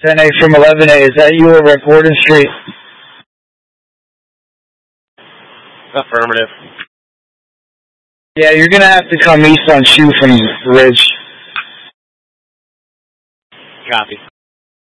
10A from 11A. Is that you over at Gordon Street? Affirmative. Yeah, you're going to have to come east on Shoe from Ridge. Copy.